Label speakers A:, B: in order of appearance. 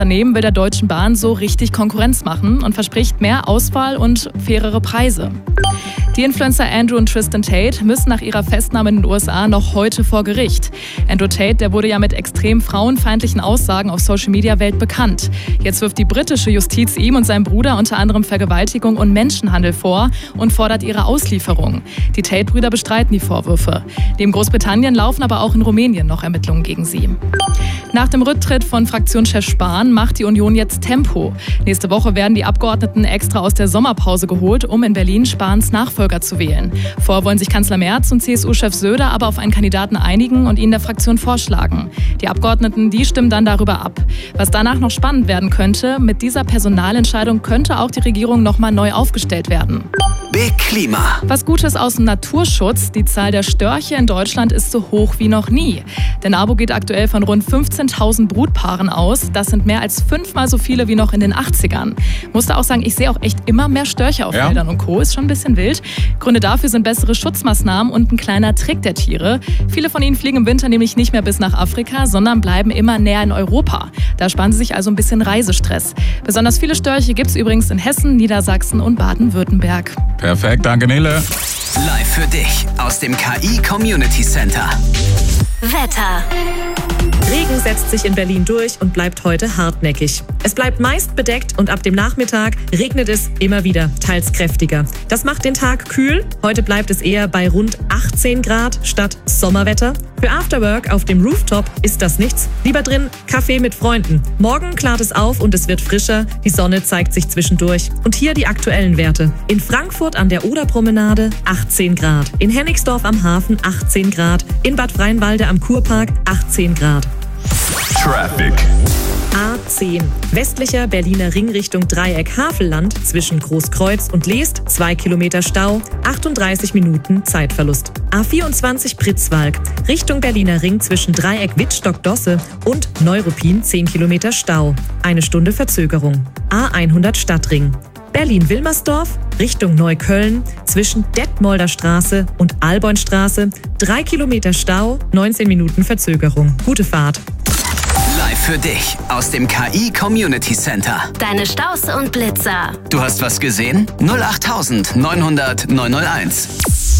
A: Unternehmen will der Deutschen Bahn so richtig Konkurrenz machen und verspricht mehr Auswahl und fairere Preise. Die Influencer Andrew und Tristan Tate müssen nach ihrer Festnahme in den USA noch heute vor Gericht. Andrew Tate, der wurde ja mit extrem frauenfeindlichen Aussagen auf Social Media weltbekannt. Jetzt wirft die britische Justiz ihm und seinem Bruder unter anderem Vergewaltigung und Menschenhandel vor und fordert ihre Auslieferung. Die Tate-Brüder bestreiten die Vorwürfe. Neben Großbritannien laufen aber auch in Rumänien noch Ermittlungen gegen sie. Nach dem Rücktritt von Fraktionschef Spahn macht die Union jetzt Tempo. Nächste Woche werden die Abgeordneten extra aus der Sommerpause geholt, um in Berlin Spahns Nachfolger zu wählen. Vorher wollen sich Kanzler Merz und CSU-Chef Söder aber auf einen Kandidaten einigen und ihn der Fraktion vorschlagen. Die Abgeordneten, die stimmen dann darüber ab. Was danach noch spannend werden könnte, mit dieser Personalentscheidung könnte auch die Regierung nochmal neu aufgestellt werden.
B: Big Klima.
A: Was Gutes aus dem Naturschutz. Die Zahl der Störche in Deutschland ist so hoch wie noch nie. Der NABU geht aktuell von rund 15.000 Brutpaaren aus. Das sind mehr als 5-mal so viele wie noch in den 80ern. Musste auch sagen, ich sehe auch echt immer mehr Störche auf Feldern und Co. Ist schon ein bisschen wild. Gründe dafür sind bessere Schutzmaßnahmen und ein kleiner Trick der Tiere. Viele von ihnen fliegen im Winter nämlich nicht mehr bis nach Afrika, sondern bleiben immer näher in Europa. Da sparen sie sich also ein bisschen Reisestress. Besonders viele Störche gibt es übrigens in Hessen, Niedersachsen und Baden-Württemberg.
C: Perfekt, danke Nele.
B: Live für dich aus dem KI Community Center.
D: Wetter.
E: Regen setzt sich in Berlin durch und bleibt heute hartnäckig. Es bleibt meist bedeckt und ab dem Nachmittag regnet es immer wieder, teils kräftiger. Das macht den Tag kühl. Heute bleibt es eher bei rund 18 Grad statt Sommerwetter. Für Afterwork auf dem Rooftop ist das nichts. Lieber drin Kaffee mit Freunden. Morgen klart es auf und es wird frischer. Die Sonne zeigt sich zwischendurch. Und hier die aktuellen Werte. In Frankfurt an der Oderpromenade 18 Grad. In Hennigsdorf am Hafen 18 Grad. In Bad Freienwalde am Kurpark 18 Grad.
C: Traffic.
E: A10. Westlicher Berliner Ring Richtung Dreieck Havelland zwischen Großkreuz und Leest 2 Kilometer Stau, 38 Minuten Zeitverlust. A24 Pritzwalk Richtung Berliner Ring zwischen Dreieck Wittstock-Dosse und Neuruppin 10 Kilometer Stau, 1 Stunde Verzögerung. A100 Stadtring. Berlin-Wilmersdorf Richtung Neukölln zwischen Detmolder Straße und Alboinstraße 3 Kilometer Stau, 19 Minuten Verzögerung. Gute Fahrt.
B: Live für dich aus dem KI Community Center.
D: Deine Staus und Blitzer.
B: Du hast was gesehen? 08900 901.